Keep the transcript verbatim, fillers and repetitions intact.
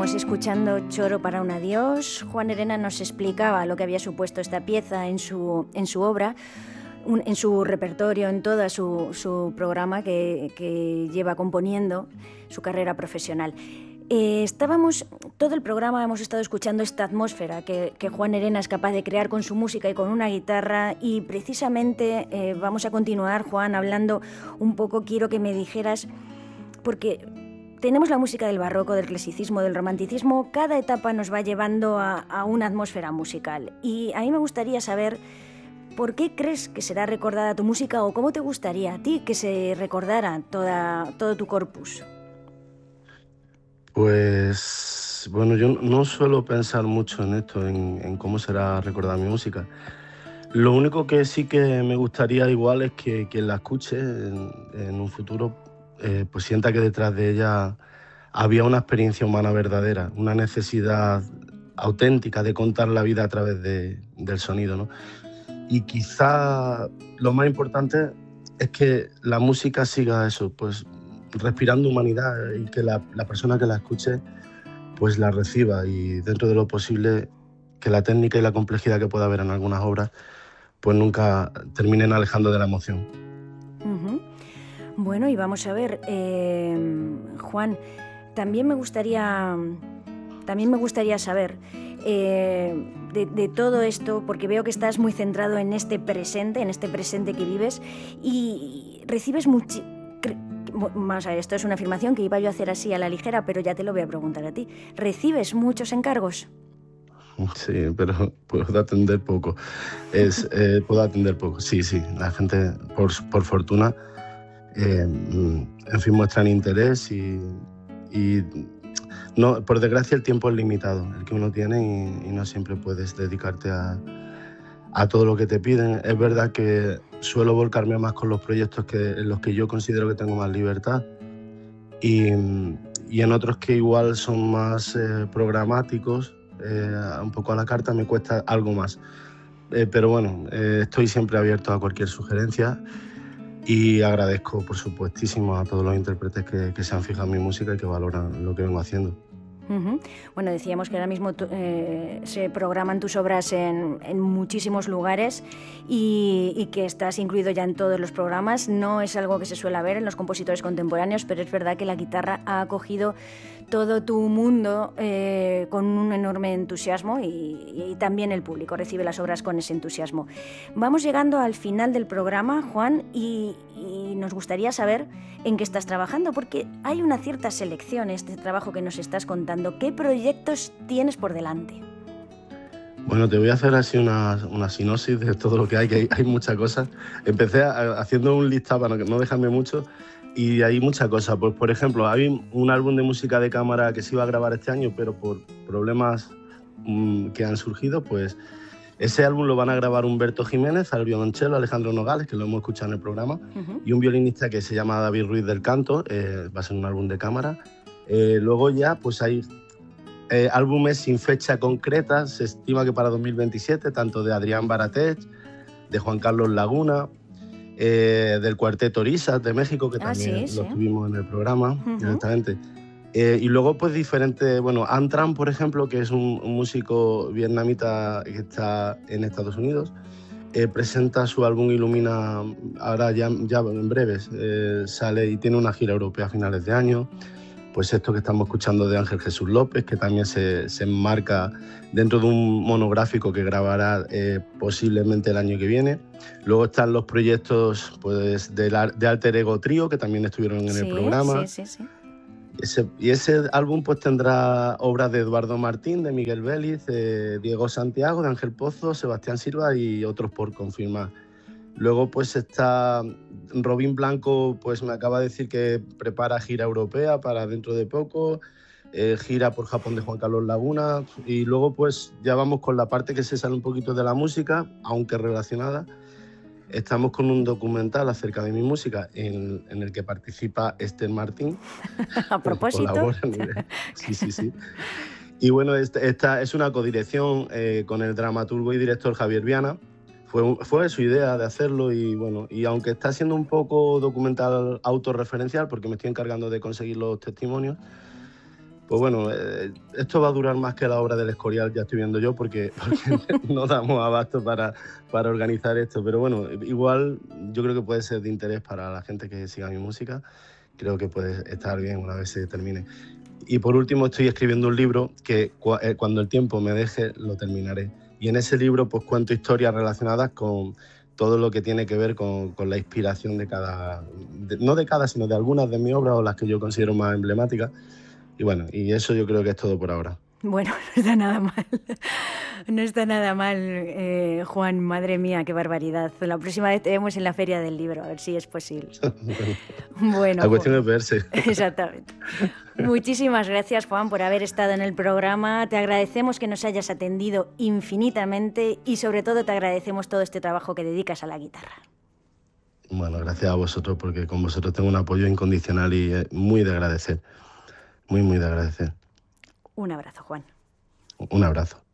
Estábamos escuchando Choro para un adiós. Juan Herena nos explicaba lo que había supuesto esta pieza en su, en su obra, un, en su repertorio, en todo su, su programa que, que lleva componiendo su carrera profesional. Eh, estábamos, todo el programa hemos estado escuchando esta atmósfera que, que Juan Herena es capaz de crear con su música y con una guitarra, y precisamente eh, vamos a continuar, Juan, hablando un poco. Quiero que me dijeras, porque tenemos la música del barroco, del clasicismo, del romanticismo, cada etapa nos va llevando a, a una atmósfera musical, y a mí me gustaría saber por qué crees que será recordada tu música, o cómo te gustaría a ti que se recordara toda, todo tu corpus. Pues, bueno, yo no suelo pensar mucho en esto, en, en cómo será recordada mi música. Lo único que sí que me gustaría igual es que quien la escuche en, en un futuro eh, pues sienta que detrás de ella había una experiencia humana verdadera, una necesidad auténtica de contar la vida a través de, del sonido, ¿no? Y quizá lo más importante es que la música siga eso, pues respirando humanidad, y que la, la persona que la escuche pues la reciba, y dentro de lo posible que la técnica y la complejidad que pueda haber en algunas obras pues nunca terminen alejando de la emoción. Uh-huh. Bueno, y vamos a ver, eh, Juan, también me gustaría, también me gustaría saber eh, de, de todo esto, porque veo que estás muy centrado en este presente, en este presente que vives, y recibes mucho. Vamos a ver, esto es una afirmación que iba yo a hacer así a la ligera, pero ya te lo voy a preguntar a ti. ¿Recibes muchos encargos? Sí, pero puedo atender poco. Es, eh, puedo atender poco, sí, sí. La gente, por, por fortuna, eh, en fin, muestran interés, y, y no, por desgracia el tiempo es limitado, el que uno tiene, y, y no siempre puedes dedicarte a, a todo lo que te piden. Es verdad que suelo volcarme más con los proyectos que, en los que yo considero que tengo más libertad, y, y en otros que igual son más eh, programáticos, eh, un poco a la carta, me cuesta algo más. Eh, pero bueno, eh, estoy siempre abierto a cualquier sugerencia, y agradezco, por supuestísimo, a todos los intérpretes que, que se han fijado en mi música y que valoran lo que vengo haciendo. Uh-huh. Bueno, decíamos que ahora mismo tu, eh, se programan tus obras en, en muchísimos lugares, y, y que estás incluido ya en todos los programas. No es algo que se suele ver en los compositores contemporáneos, pero es verdad que la guitarra ha acogido todo tu mundo eh, con un enorme entusiasmo, y, y también el público recibe las obras con ese entusiasmo. Vamos llegando al final del programa, Juan, y, y nos gustaría saber en qué estás trabajando, porque hay una cierta selección en este trabajo que nos estás contando. ¿Qué proyectos tienes por delante? Bueno, te voy a hacer así una, una sinopsis de todo lo que hay, que hay, hay muchas cosas. Empecé a, haciendo un listado para no dejarme mucho, y hay muchas cosas. Pues, por ejemplo, hay un álbum de música de cámara que se iba a grabar este año, pero por problemas mmm, que han surgido, pues ese álbum lo van a grabar Humberto Jiménez al violonchelo, Alejandro Nogales, que lo hemos escuchado en el programa, uh-huh. y un violinista que se llama David Ruiz del Canto. Eh, va a ser un álbum de cámara. Eh, luego ya pues hay eh, álbumes sin fecha concreta, se estima que para dos mil veintisiete, tanto de Adrián Baratech, de Juan Carlos Laguna, eh, del Cuarteto Orisas de México, que ah, también sí, lo sí. tuvimos en el programa, uh-huh. directamente. Eh, y luego pues diferentes, bueno, Antran, por ejemplo, que es un, un músico vietnamita que está en Estados Unidos, eh, presenta su álbum Ilumina, ahora ya, ya en breves, eh, sale y tiene una gira europea a finales de año. Pues esto que estamos escuchando de Ángel Jesús López, que también se, se enmarca dentro de un monográfico que grabará eh, posiblemente el año que viene. Luego están los proyectos pues, de, la, de Alter Ego Trío, que también estuvieron en sí, el programa. Sí, sí, sí. Ese, y ese álbum pues tendrá obras de Eduardo Martín, de Miguel Vélez, de Diego Santiago, de Ángel Pozo, Sebastián Silva y otros por confirmar. Luego pues está Robin Blanco, pues me acaba de decir que prepara gira europea para dentro de poco, eh, gira por Japón de Juan Carlos Laguna, y luego pues ya vamos con la parte que se sale un poquito de la música, aunque relacionada. Estamos con un documental acerca de mi música en, en el que participa Esther Martín. A propósito. Sí, sí, sí. Y bueno, esta, esta es una codirección eh, con el dramaturgo y director Javier Viana. Fue, fue su idea de hacerlo, y bueno, y aunque está siendo un poco documental autorreferencial, porque me estoy encargando de conseguir los testimonios, Pues bueno, eh, esto va a durar más que la obra del Escorial, ya estoy viendo yo, porque, porque no damos abasto para, para organizar esto. Pero bueno, igual yo creo que puede ser de interés para la gente que siga mi música. Creo que puede estar bien una vez se termine. Y por último estoy escribiendo un libro que cu eh, cuando el tiempo me deje lo terminaré. Y en ese libro pues cuento historias relacionadas con todo lo que tiene que ver con, con la inspiración de cada, de, no de cada, sino de algunas de mis obras o las que yo considero más emblemáticas. Y bueno, y eso yo creo que es todo por ahora. Bueno, no está nada mal. No está nada mal, eh, Juan. Madre mía, qué barbaridad. La próxima vez te vemos en la Feria del Libro, a ver si es posible. Bueno, la cuestión Juan. es verse. Exactamente. Muchísimas gracias, Juan, por haber estado en el programa. Te agradecemos que nos hayas atendido infinitamente y sobre todo te agradecemos todo este trabajo que dedicas a la guitarra. Bueno, gracias a vosotros, porque con vosotros tengo un apoyo incondicional y es muy de agradecer. Muy, muy de agradecer. Un abrazo, Juan. Un abrazo.